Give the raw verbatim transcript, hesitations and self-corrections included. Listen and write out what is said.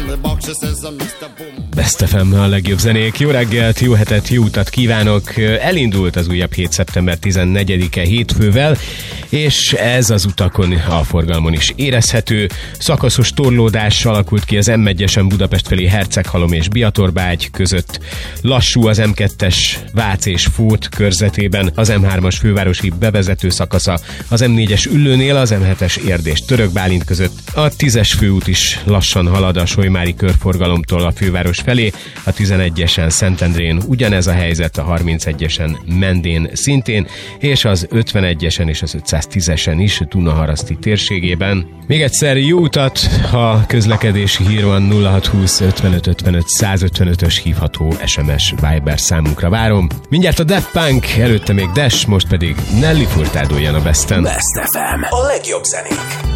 Best ef em, a legjobb zenék. Jó reggelt, jó hetet, jó utat kívánok. Elindult az újabb hét szeptember tizennegyedike hétfővel, és ez az utakon, a forgalmon is érezhető. Szakaszos torlódás alakult ki az em egyesen Budapest felé Herceghalom és Biatorbágy között. Lassú az em kettes Vác és Fót körzetében, az em hármas fővárosi bevezető szakasza, az em négyes Üllőnél, az em hetes Érd és Török Bálint között. A tízes főút is lassan halad a Solymári körforgalomtól a főváros felé, a tizenegyesen Szentendrén ugyanez a helyzet, a harmincegyesen Mendén szintén, és az ötvenegyesen és az ötszáztízesen is Dunaharaszti térségében. Még egyszer jó utat, ha közlekedési hír van, nulla hatszázhúsz ötvenöt ötvenöt százötvenötös hívható es em es Viber számunkra várom. Mindjárt a Daft Punk, előtte még Dash, most pedig Nelly Furtado jön a Besten. Best ef em, a legjobb zenék.